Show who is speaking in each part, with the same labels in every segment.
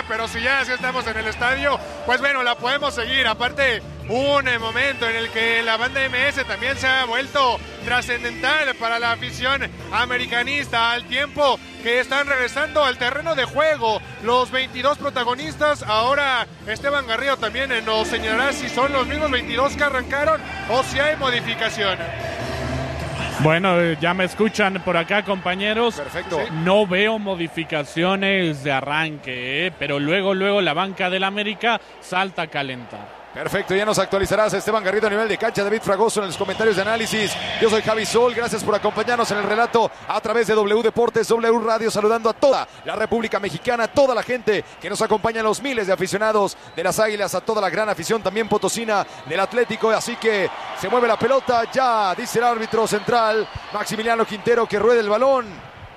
Speaker 1: pero si estamos en el estadio, pues bueno, la podemos seguir. Aparte, un momento en el que la banda MS también se ha vuelto trascendental para la afición americanista, al tiempo que están regresando al terreno de juego los 22 protagonistas. Ahora Esteban Garrido también nos señalará si son los mismos 22 que arrancaron o si hay modificación.
Speaker 2: Bueno, ya me escuchan por acá, compañeros.
Speaker 3: Perfecto.
Speaker 2: No veo modificaciones de arranque, pero luego la banca del América salta a calentar.
Speaker 3: Perfecto, ya nos actualizarás, Esteban Garrido, a nivel de cancha. David Fragoso en los comentarios de análisis. Yo soy Javi Sol, gracias por acompañarnos en el relato a través de W Deportes, W Radio, saludando a toda la República Mexicana, toda la gente que nos acompaña, los miles de aficionados de las Águilas, a toda la gran afición también potosina del Atlético. Así que se mueve la pelota, ya dice el árbitro central, Maximiliano Quintero, que ruede el balón.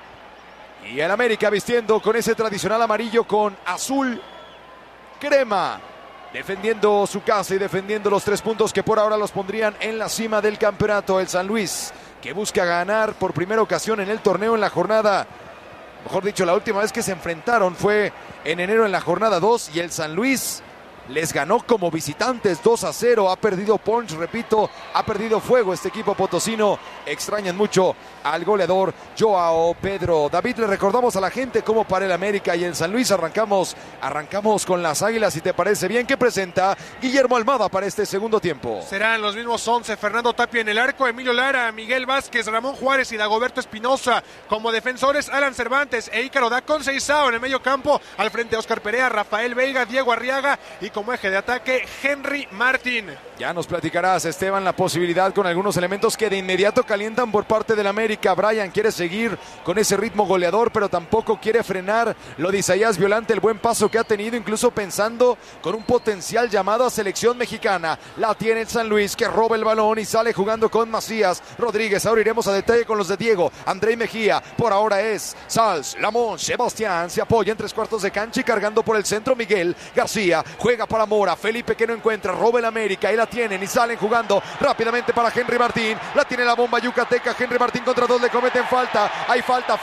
Speaker 3: Y el América vistiendo con ese tradicional amarillo con azul crema, defendiendo su casa y defendiendo los 3 puntos que por ahora los pondrían en la cima del campeonato. El San Luis, que busca ganar por primera ocasión en el torneo en la jornada, mejor dicho, la última vez que se enfrentaron fue en enero en la jornada 2 y el San Luis les ganó como visitantes 2-0. Ha perdido punch, repito, ha perdido fuego este equipo potosino. Extrañan mucho al goleador Joao Pedro. David, le recordamos a la gente cómo para el América y el San Luis. Arrancamos con las Águilas, si te parece bien, que presenta Guillermo Almada para este segundo tiempo.
Speaker 1: Serán los mismos 11, Fernando Tapia en el arco, Emilio Lara, Miguel Vázquez, Ramón Juárez y Dagoberto Espinosa. Como defensores, Alan Cervantes e Ícaro da Conceizao. En el medio campo, al frente Oscar Perea, Rafael Veiga, Diego Arriaga y como eje de ataque, Henry Martín.
Speaker 3: Ya nos platicarás, Esteban, la posibilidad con algunos elementos que de inmediato calientan por parte del América. Brian quiere seguir con ese ritmo goleador, pero tampoco quiere frenar lo de Isaías Violante, el buen paso que ha tenido, incluso pensando con un potencial llamado a selección mexicana. La tiene el San Luis, que roba el balón y sale jugando con Macías Rodríguez. Ahora iremos a detalle con los de Diego, André Mejía. Por ahora es Sals, Lamont, Sebastián, se apoya en 3/4 de cancha y cargando por el centro Miguel García. Juega para Mora, Felipe que no encuentra, roba el América y la tienen y salen jugando rápidamente para Henry Martín. La tiene la bomba yucateca, Henry Martín contra 2, le cometen falta. Hay falta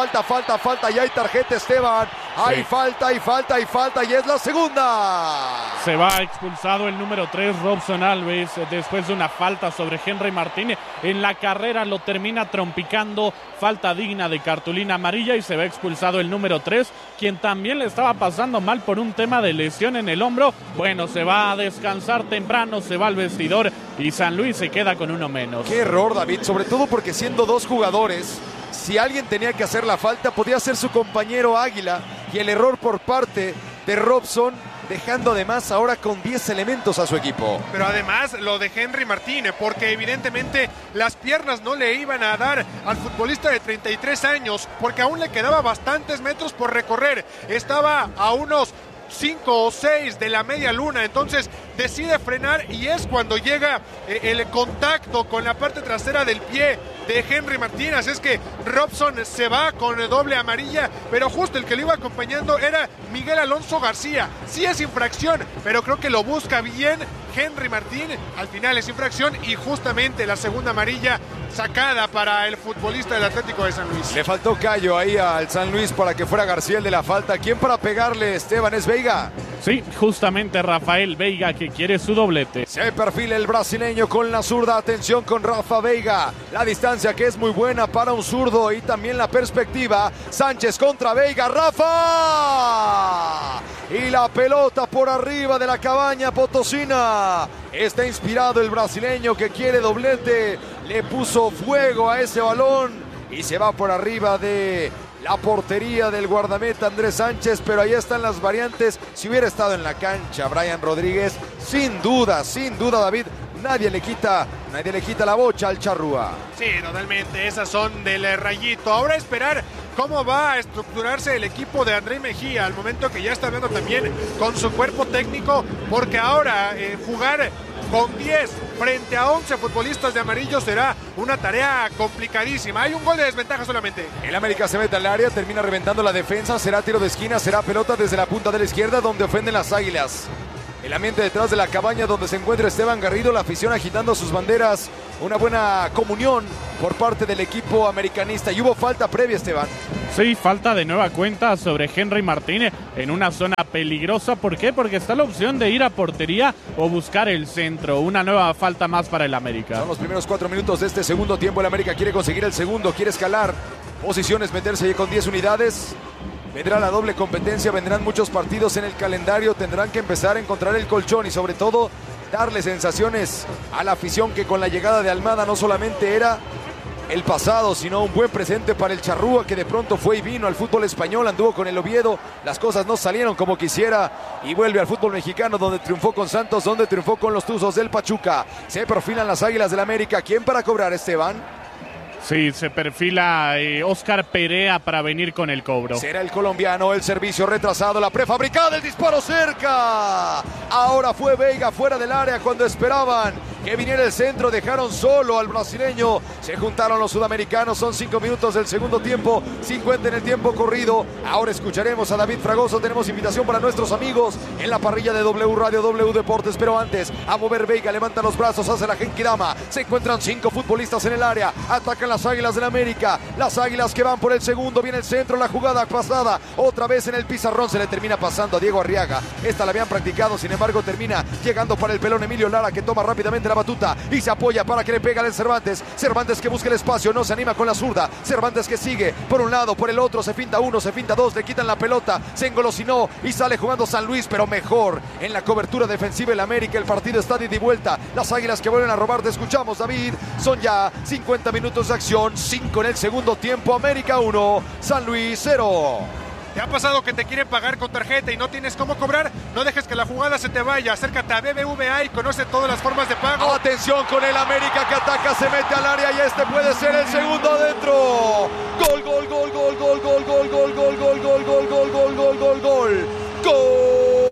Speaker 3: y hay tarjeta, Esteban. Hay falta y es la segunda.
Speaker 2: Se va expulsado el número 3, Robson Alves, después de una falta sobre Henry Martín. En la carrera lo termina trompicando, falta digna de cartulina amarilla, y se va expulsado el número 3, quien también le estaba pasando mal por un tema de lesión en el hombro. Bueno, se va a descansar temprano, se va al vestidor y San Luis se queda con uno menos.
Speaker 3: Qué error, David, sobre todo porque siendo 2 jugadores, si alguien tenía que hacer la falta, podía ser su compañero Águila, y el error por parte de Robson, dejando además ahora con 10 elementos a su equipo.
Speaker 1: Pero además lo de Henry Martín, porque evidentemente las piernas no le iban a dar al futbolista de 33 años, porque aún le quedaba bastantes metros por recorrer. Estaba a unos 5 o 6 de la media luna, entonces decide frenar y es cuando llega el contacto con la parte trasera del pie de Henry Martín. Así es que Robson se va con doble amarilla, pero justo el que lo iba acompañando era Miguel Alonso García. Sí es infracción, pero creo que lo busca bien Henry Martín. Al final es infracción y justamente la segunda amarilla sacada para el futbolista del Atlético de San Luis.
Speaker 3: Le faltó callo ahí al San Luis para que fuera García el de la falta. ¿Quién para pegarle, Esteban? ¿Es Veiga?
Speaker 2: Sí, justamente Rafael Veiga, que quiere su doblete.
Speaker 3: Se perfila el brasileño con la zurda. Atención con Rafa Veiga. La distancia que es muy buena para un zurdo y también la perspectiva. Sánchez contra Veiga. ¡Rafa! Y la pelota por arriba de la cabaña potosina. Está inspirado el brasileño que quiere doblete. Le puso fuego a ese balón y se va por arriba de la portería del guardameta Andrés Sánchez, pero ahí están las variantes. Si hubiera estado en la cancha Brian Rodríguez, sin duda David, nadie le quita la bocha al charrúa.
Speaker 1: Sí, totalmente, esas son del Rayito. Ahora esperar cómo va a estructurarse el equipo de André Mejía, al momento que ya está hablando también con su cuerpo técnico, porque ahora jugar con 10 frente a 11 futbolistas de amarillo será una tarea complicadísima. Hay un gol de desventaja solamente.
Speaker 3: El América se mete al área, termina reventando la defensa, será tiro de esquina, será pelota desde la punta de la izquierda donde ofenden las Águilas. El ambiente detrás de la cabaña donde se encuentra Esteban Garrido, la afición agitando sus banderas, una buena comunión por parte del equipo americanista. Y hubo falta previa, Esteban.
Speaker 2: Sí, falta de nueva cuenta sobre Henry Martín en una zona peligrosa. ¿Por qué? Porque está la opción de ir a portería o buscar el centro. Una nueva falta más para el América.
Speaker 3: Son los primeros 4 minutos de este segundo tiempo. El América quiere conseguir el segundo, quiere escalar posiciones, meterse con 10 unidades. Vendrá la doble competencia, vendrán muchos partidos en el calendario. Tendrán que empezar a encontrar el colchón y sobre todo darle sensaciones a la afición que con la llegada de Almada no solamente era el pasado, sino un buen presente para el Charrúa, que de pronto fue y vino al fútbol español, anduvo con el Oviedo, las cosas no salieron como quisiera y vuelve al fútbol mexicano, donde triunfó con Santos, donde triunfó con los Tuzos del Pachuca. Se perfilan las Águilas del América. ¿Quién para cobrar, Esteban?
Speaker 2: Sí, se perfila Óscar Perea para venir con el cobro.
Speaker 3: Será el colombiano, el servicio retrasado, la prefabricada, el disparo cerca. Ahora fue Veiga fuera del área cuando esperaban que viniera el centro, dejaron solo al brasileño. Se juntaron los sudamericanos, son 5 minutos del segundo tiempo, 50 en el tiempo corrido. Ahora escucharemos a David Fragoso, tenemos invitación para nuestros amigos en la parrilla de W Radio, W Deportes, pero antes, a mover Veiga, levanta los brazos, hace la genkidama. Se encuentran 5 futbolistas en el área, atacan las Águilas del América, las Águilas que van por el segundo, viene el centro, la jugada pasada, otra vez en el pizarrón, se le termina pasando a Diego Arriaga. Esta la habían practicado, sin embargo termina llegando para el pelón Emilio Lara, que toma rápidamente la batuta y se apoya para que le pega al Cervantes. Cervantes que busca el espacio, no se anima con la zurda. Cervantes que sigue por un lado, por el otro, se finta uno, se finta dos, le quitan la pelota, se engolosinó y sale jugando San Luis, pero mejor en la cobertura defensiva el América. El partido está de ida y vuelta, las Águilas que vuelven a robar. Te escuchamos, David. Son ya 50 minutos de acción, 5 en el segundo tiempo. América 1, San Luis 0.
Speaker 1: ¿Te ha pasado que te quieren pagar con tarjeta y no tienes cómo cobrar? No dejes que la jugada se te vaya. Acércate a BBVA y conoce todas las formas de pago.
Speaker 3: Atención con el América que ataca, se mete al área y este puede ser el segundo adentro. Gol, gol, gol, gol, gol, gol, gol, gol, gol, gol, gol, gol, gol, gol, gol, gol, gol. Gol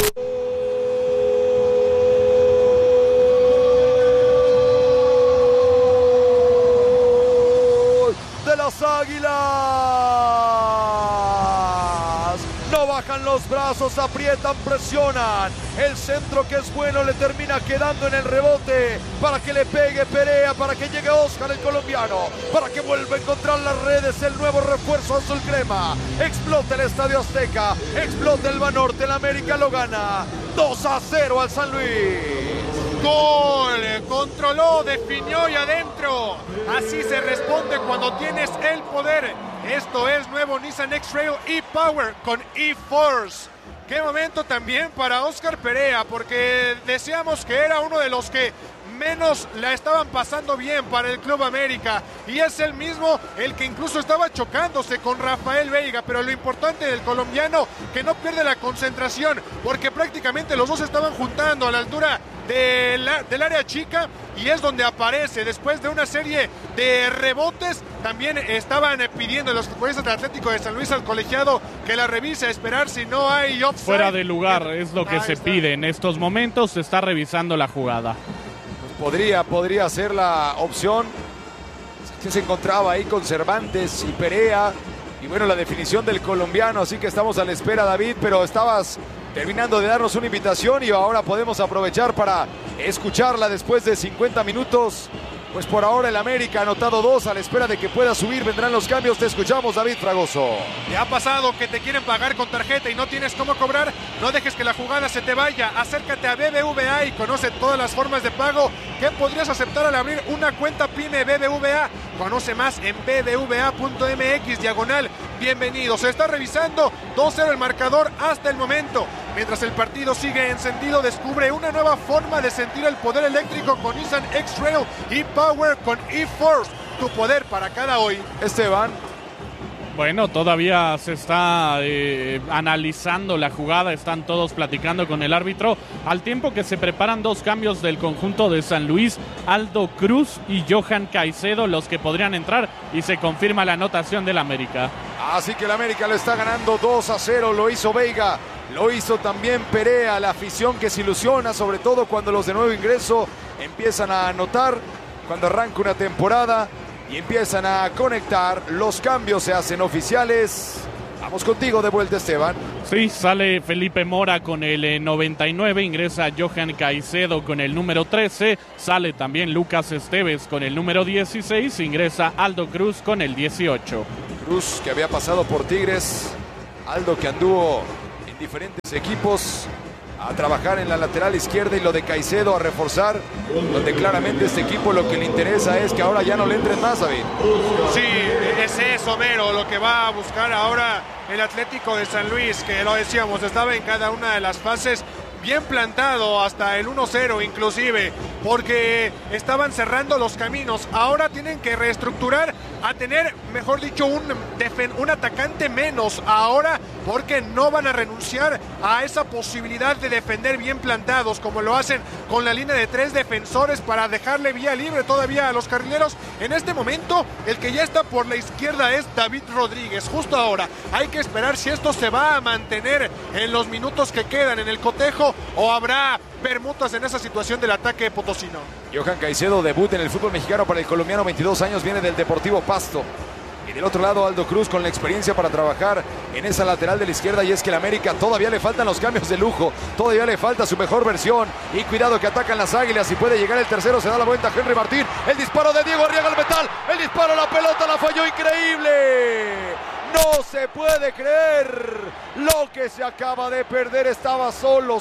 Speaker 3: de las Águilas. No bajan los brazos, aprietan, presionan. El centro que es bueno le termina quedando en el rebote para que le pegue Perea, para que llegue Óscar el colombiano, para que vuelva a encontrar las redes el nuevo refuerzo azul crema. Explota el Estadio Azteca, explota el Banorte, el América lo gana 2-0 al San Luis.
Speaker 1: Gol, controló, definió y adentro. Así se responde cuando tienes el poder. Esto es nuevo Nissan X-Trail e-Power con e-Force. Qué momento también para Óscar Perea, porque decíamos que era uno de los que menos la estaban pasando bien para el Club América, y es el mismo el que incluso estaba chocándose con Rafael Veiga, pero lo importante del colombiano, que no pierde la concentración, porque prácticamente los dos estaban juntando a la altura del área chica, y es donde aparece después de una serie de rebotes. También estaban pidiendo los futbolistas del Atlético de San Luis al colegiado que la revise, a esperar si no hay offside.
Speaker 2: Fuera de lugar es lo que se pide en estos momentos, se está revisando la jugada.
Speaker 3: Podría ser la opción que se encontraba ahí con Cervantes y Perea, y bueno, la definición del colombiano, así que estamos a la espera, David, pero estabas terminando de darnos una invitación y ahora podemos aprovechar para escucharla después de 50 minutos. Pues por ahora el América ha anotado 2, a la espera de que pueda subir, vendrán los cambios. Te escuchamos, David Fragoso.
Speaker 1: ¿Te ha pasado que te quieren pagar con tarjeta y no tienes cómo cobrar? No dejes que la jugada se te vaya. Acércate a BBVA y conoce todas las formas de pago que podrías aceptar al abrir una cuenta PYME BBVA. Conoce más en bbva.mx/bienvenido. Se está revisando 2-0 el marcador hasta el momento. Mientras el partido sigue encendido, descubre una nueva forma de sentir el poder eléctrico con Nissan X-Trail e-Power con e-Force. Tu poder para cada hoy.
Speaker 3: Esteban.
Speaker 2: Bueno, todavía se está analizando la jugada, están todos platicando con el árbitro, al tiempo que se preparan 2 cambios del conjunto de San Luis, Aldo Cruz y Johan Caicedo, los que podrían entrar, y se confirma la anotación del América.
Speaker 3: Así que el América lo está ganando 2-0, lo hizo Veiga, lo hizo también Perea, la afición que se ilusiona, sobre todo cuando los de nuevo ingreso empiezan a anotar, cuando arranca una temporada y empiezan a conectar. Los cambios se hacen oficiales Vamos contigo de vuelta, Esteban.
Speaker 2: Sí, sale Felipe Mora con el 99, ingresa Johan Caicedo con el número 13, sale también Lucas Esteves con el número 16, ingresa Aldo Cruz con el 18.
Speaker 3: Cruz, que había pasado por Tigres, Aldo, que anduvo en diferentes equipos, a trabajar en la lateral izquierda, y lo de Caicedo a reforzar, donde claramente este equipo lo que le interesa es que ahora ya no le entren más, David.
Speaker 1: Sí, es eso, Mero, lo que va a buscar ahora el Atlético de San Luis, que lo decíamos, estaba en cada una de las fases bien plantado hasta el 1-0 inclusive, porque estaban cerrando los caminos. Ahora tienen que reestructurar a tener, mejor dicho, un atacante menos ahora, porque no van a renunciar a esa posibilidad de defender bien plantados, como lo hacen con la línea de 3 defensores, para dejarle vía libre todavía a los carrileros. En este momento, el que ya está por la izquierda es David Rodríguez. Justo ahora hay que esperar si esto se va a mantener en los minutos que quedan en el cotejo, o habrá permutas en esa situación del ataque potosino.
Speaker 3: Johan Caicedo, debut en el fútbol mexicano para el colombiano, 22 años, viene del Deportivo Pasto. Y del otro lado, Aldo Cruz, con la experiencia para trabajar en esa lateral de la izquierda. Y es que el América todavía le faltan los cambios de lujo, todavía le falta su mejor versión. Y cuidado que atacan las Águilas, y puede llegar el tercero. Se da la vuelta Henry Martín, el disparo de Diego Arriaga al metal, el disparo, la pelota la falló, increíble. No se puede creer lo que se acaba de perder. Estaba solo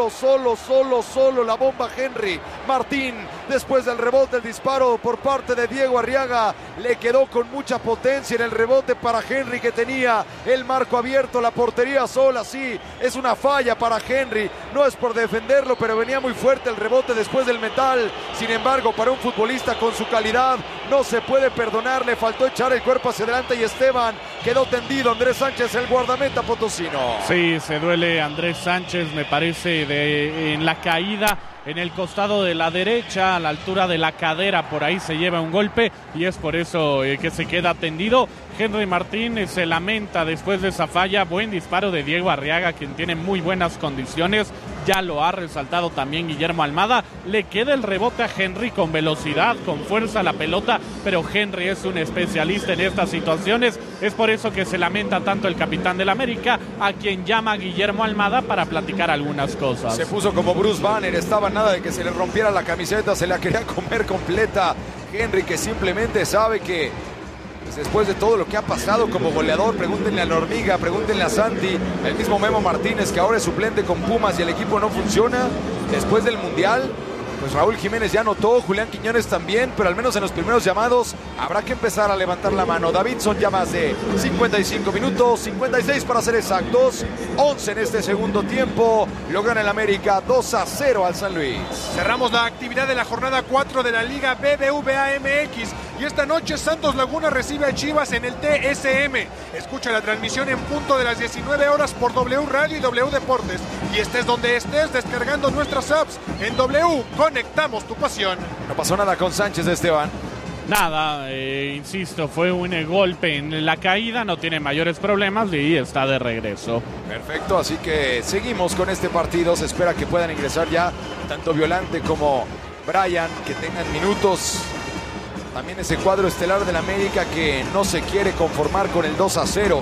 Speaker 3: la bomba Henry Martín. Después del rebote, el disparo por parte de Diego Arriaga le quedó con mucha potencia en el rebote para Henry, que tenía el marco abierto, la portería sola. Sí, es una falla para Henry, no es por defenderlo, pero venía muy fuerte el rebote después del metal. Sin embargo, para un futbolista con su calidad no se puede perdonar, le faltó echar el cuerpo hacia adelante, y Esteban quedó tendido. Andrés Sánchez, el guardameta potosino.
Speaker 2: Sí, se duele Andrés Sánchez, me parece, en la caída en el costado de la derecha, a la altura de la cadera, por ahí se lleva un golpe, y es por eso que se queda tendido. Henry Martín se lamenta después de esa falla. Buen disparo de Diego Arriaga, quien tiene muy buenas condiciones, ya lo ha resaltado también Guillermo Almada. Le queda el rebote a Henry con velocidad, con fuerza la pelota, pero Henry es un especialista en estas situaciones. Es por eso que se lamenta tanto el capitán del América, a quien llama Guillermo Almada para platicar algunas cosas.
Speaker 3: Se puso como Bruce Banner, estaba nada de que se le rompiera la camiseta, se la quería comer completa Henry, que simplemente sabe que después de todo lo que ha pasado como goleador, pregúntenle a la Hormiga, pregúntenle a Santi, el mismo Memo Martínez, que ahora es suplente con Pumas y el equipo no funciona después del Mundial. Pues Raúl Jiménez ya anotó, Julián Quiñones también, pero al menos en los primeros llamados habrá que empezar a levantar la mano. David, son ya más de 55 minutos, 56 para ser exactos, 11 en este segundo tiempo. Lo gana el América 2-0 al San Luis.
Speaker 1: Cerramos la actividad de la jornada 4 de la Liga BBVA MX, y esta noche Santos Laguna recibe a Chivas en el TSM. Escucha la transmisión en punto de las 19 horas por W Radio y W Deportes, y estés donde estés, descargando nuestras apps en W. Conectamos tu pasión.
Speaker 3: No pasó nada con Sánchez, Esteban.
Speaker 2: Nada, insisto, fue un golpe en la caída, no tiene mayores problemas y está de regreso.
Speaker 3: Perfecto, así que seguimos con este partido. Se espera que puedan ingresar ya tanto Violante como Brian, que tengan minutos. También ese cuadro estelar del América, que no se quiere conformar con el 2-0.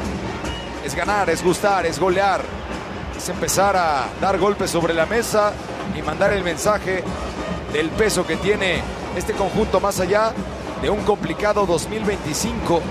Speaker 3: Es ganar, es gustar, es golear, es empezar a dar golpes sobre la mesa y mandar el mensaje del peso que tiene este conjunto, más allá de un complicado 2025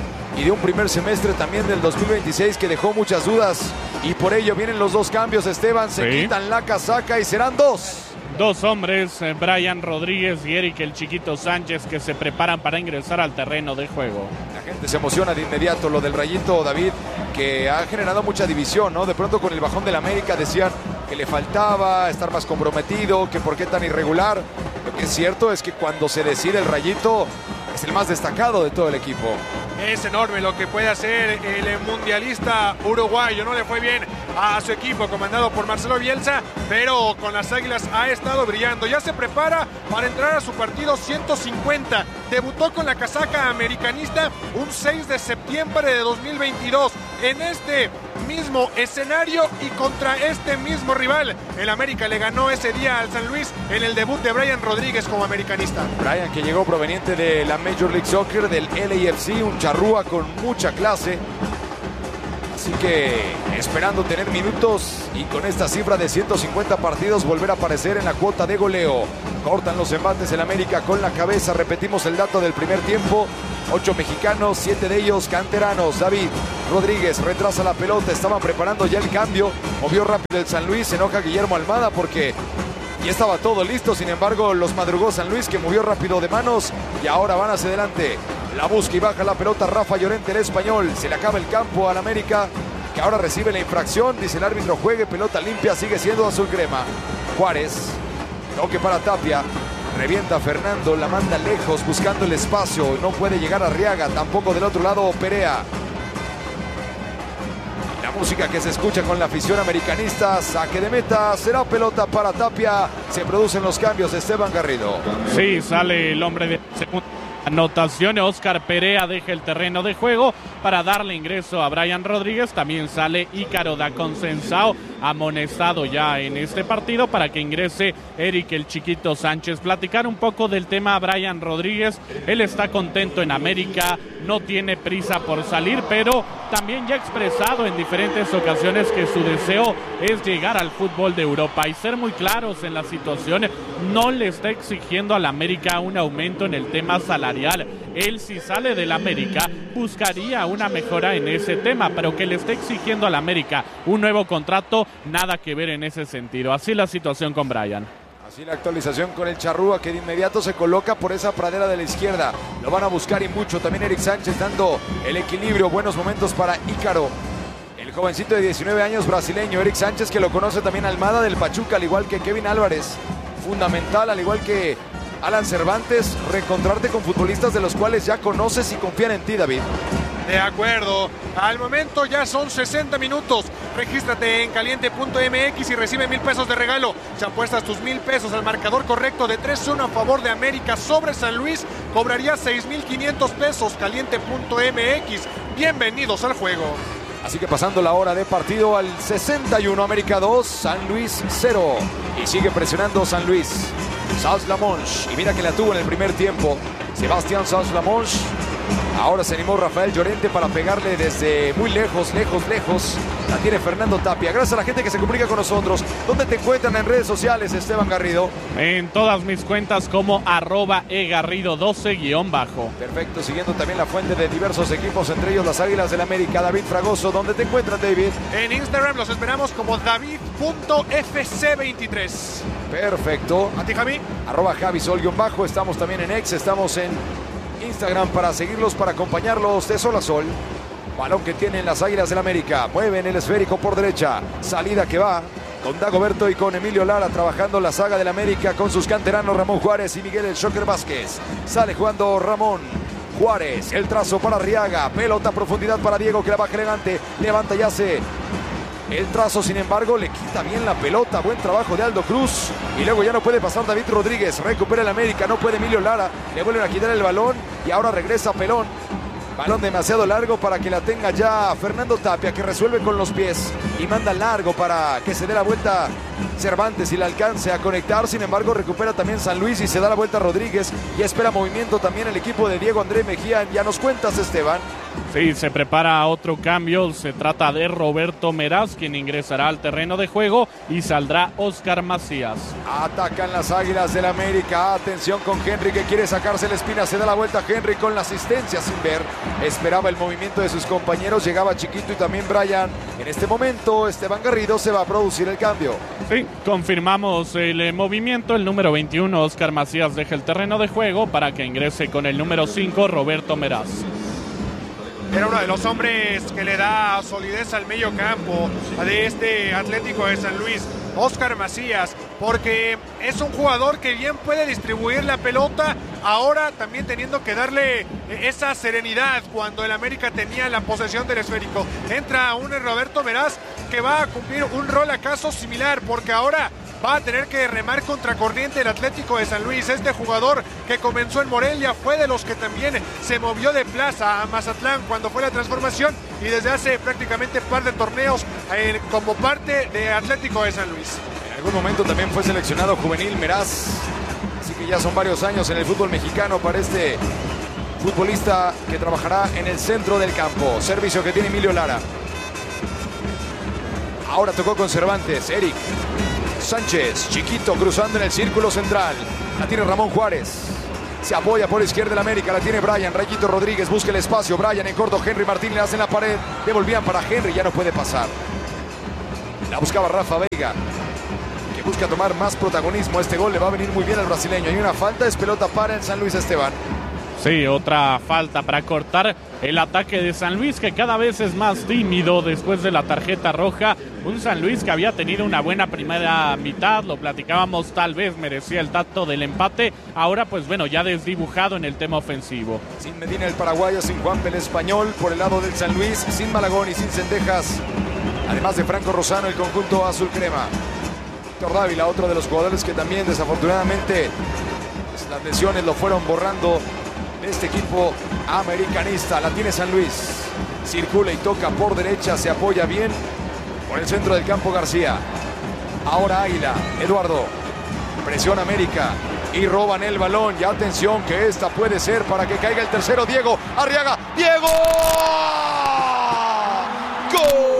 Speaker 3: y de un primer semestre también del 2026 que dejó muchas dudas, y por ello vienen los dos cambios, Esteban. Se quitan la casaca y serán dos.
Speaker 2: Dos hombres, Brian Rodríguez y Eric el Chiquito Sánchez, que se preparan para ingresar al terreno de juego.
Speaker 3: La gente se emociona de inmediato. Lo del Rayito, David, que ha generado mucha división, ¿no? De pronto con el bajón del América decían que le faltaba estar más comprometido, que por qué tan irregular. Lo que es cierto es que cuando se decide el Rayito, es el más destacado de todo el equipo.
Speaker 1: Es enorme lo que puede hacer el mundialista uruguayo. No le fue bien a su equipo comandado por Marcelo Bielsa, pero con las Águilas ha estado brillando. Ya se prepara para entrar a su partido 150. Debutó con la casaca americanista un 6 de septiembre de 2022 en este mismo escenario y contra este mismo rival. El América le ganó ese día al San Luis en el debut de Brian Rodríguez como americanista.
Speaker 3: Brian, que llegó proveniente de la Major League Soccer, del LAFC, un charrúa con mucha clase. Así que esperando tener minutos y con esta cifra de 150 partidos volver a aparecer en la cuota de goleo. Cortan los embates el América con la cabeza. Repetimos el dato del primer tiempo. 8 mexicanos, 7 de ellos canteranos. David Rodríguez retrasa la pelota. Estaban preparando ya el cambio. Movió rápido el San Luis. Se enoja Guillermo Almada porque ya estaba todo listo. Sin embargo, los madrugó San Luis, que movió rápido de manos. Y ahora van hacia adelante. La busca y baja la pelota Rafa Llorente, el español. Se le acaba el campo al América, que ahora recibe la infracción. Dice el árbitro, juegue, pelota limpia, sigue siendo azul crema. Juárez, toque para Tapia. Revienta Fernando, la manda lejos buscando el espacio. No puede llegar a Arriaga, tampoco del otro lado Perea. La música que se escucha con la afición americanista. Saque de meta, será pelota para Tapia. Se producen los cambios, Esteban Garrido.
Speaker 2: Sí, sale el hombre de segundo. Anotación, Oscar Perea deja el terreno de juego para darle ingreso a Brian Rodríguez. También sale Ícaro da Consensao, amonestado ya en este partido, para que ingrese Eric el Chiquito Sánchez. Platicar un poco del tema a Brian Rodríguez. Él está contento en América, no tiene prisa por salir, pero también ya ha expresado en diferentes ocasiones que su deseo es llegar al fútbol de Europa y ser muy claros en la situación. No le está exigiendo al América un aumento en el tema salarial. Él, si sale del América, buscaría una mejora en ese tema, pero que le esté exigiendo al América un nuevo contrato, nada que ver en ese sentido. Así la situación con Brian.
Speaker 3: Así la actualización con el Charrúa, que de inmediato se coloca por esa pradera de la izquierda. Lo van a buscar y mucho. También Eric Sánchez dando el equilibrio. Buenos momentos para Ícaro, el jovencito de 19 años brasileño. Eric Sánchez, que lo conoce también Almada del Pachuca, al igual que Kevin Álvarez. Fundamental, al igual que Alan Cervantes, reencontrarte con futbolistas de los cuales ya conoces y confían en ti, David.
Speaker 1: De acuerdo, al momento ya son 60 minutos. Regístrate en caliente.mx y recibe 1,000 pesos de regalo. Si apuestas tus 1,000 pesos al marcador correcto de 3-1 a favor de América sobre San Luis, cobrarías 6,500 pesos. Caliente.mx, bienvenidos al juego.
Speaker 3: Así que pasando la hora de partido al 61, América 2, San Luis 0. Y sigue presionando San Luis. Salz-Lamonche, y mira que la tuvo en el primer tiempo Sebastián Salz-Lamonche. Ahora se animó Rafael Llorente para pegarle desde muy lejos. La tiene Fernando Tapia. Gracias a la gente que se comunica con nosotros. ¿Dónde te encuentran en redes sociales, Esteban Garrido?
Speaker 2: En todas mis cuentas como @egarrido12_.
Speaker 3: Perfecto, siguiendo también la fuente de diversos equipos, entre ellos las Águilas del América. David Fragoso, ¿dónde te encuentras, David?
Speaker 1: En Instagram los esperamos como david.fc23.
Speaker 3: Perfecto.
Speaker 1: ¿A ti, Javi?
Speaker 3: @JaviSol_. Estamos también en X, estamos en Instagram para seguirlos, para acompañarlos de sol a sol. Balón que tienen las Águilas del América. Mueven el esférico por derecha. Salida que va con Dagoberto y con Emilio Lara, trabajando la saga del América con sus canteranos Ramón Juárez y Miguel El Shocker Vázquez. Sale jugando Ramón Juárez. El trazo para Arriaga. Pelota a profundidad para Diego, que la baja elegante. Levanta y hace el trazo, sin embargo, le quita bien la pelota. Buen trabajo de Aldo Cruz. Y luego ya no puede pasar David Rodríguez. Recupera el América, no puede Emilio Lara. Le vuelven a quitar el balón y ahora regresa Pelón. Balón demasiado largo para que la tenga ya Fernando Tapia, que resuelve con los pies y manda largo para que se dé la vuelta Cervantes y la alcance a conectar. Sin embargo, recupera también San Luis y se da la vuelta Rodríguez y espera movimiento también el equipo de Diego André Mejía. Ya nos cuentas, Esteban.
Speaker 2: Sí, se prepara otro cambio. Se trata de Roberto Meraz, quien ingresará al terreno de juego, y saldrá Oscar Macías.
Speaker 3: Atacan las Águilas del América. Atención con Henry, que quiere sacarse la espina. Se da la vuelta Henry con la asistencia sin ver. Esperaba el movimiento de sus compañeros. Llegaba Chiquito y también Brian. En este momento, Esteban Garrido, se va a producir el cambio.
Speaker 2: Sí, confirmamos el movimiento. El número 21, Oscar Macías, deja el terreno de juego para que ingrese con el número 5, Roberto Meraz.
Speaker 1: Era uno de los hombres que le da solidez al medio campo de este Atlético de San Luis, Oscar Macías, porque es un jugador que bien puede distribuir la pelota, ahora también teniendo que darle esa serenidad cuando el América tenía la posesión del esférico. Entra un Roberto Meraz que va a cumplir un rol acaso similar, porque ahora va a tener que remar contracorriente el Atlético de San Luis. Este jugador que comenzó en Morelia fue de los que también se movió de Plaza a Mazatlán cuando fue la transformación, y desde hace prácticamente par de torneos como parte de Atlético de San Luis.
Speaker 3: En algún momento también fue seleccionado juvenil Meraz, así que ya son varios años en el fútbol mexicano para este futbolista que trabajará en el centro del campo. Servicio que tiene Emilio Lara. Ahora tocó con Cervantes. Eric Sánchez, chiquito, cruzando en el círculo central. La tiene Ramón Juárez. Se apoya por izquierda el América. La tiene Brian. Rayito Rodríguez busca el espacio. Brian en corto. Henry Martín le hace en la pared. Devolvían para Henry. Ya no puede pasar. La buscaba Rafa Veiga, que busca tomar más protagonismo. Este gol le va a venir muy bien al brasileño. Hay una falta, es pelota para el San Luis, Esteban.
Speaker 2: Sí, otra falta para cortar el ataque de San Luis, que cada vez es más tímido después de la tarjeta roja. Un San Luis que había tenido una buena primera mitad, lo platicábamos, tal vez merecía el tacto del empate. Ahora, pues bueno, ya desdibujado en el tema ofensivo.
Speaker 3: Sin Medina el paraguayo, sin Juanpe el español por el lado del San Luis, sin Malagón y sin Cendejas. Además de Franco Rosano, el conjunto azul crema. Víctor Dávila, otro de los jugadores que también desafortunadamente las lesiones lo fueron borrando de este equipo americanista. La tiene San Luis. Circula y toca por derecha, se apoya bien por el centro del campo García. Ahora Águila, Eduardo. Presiona América y roban el balón. Y atención que esta puede ser para que caiga el tercero. Diego Arriaga. ¡Diego! ¡Gol!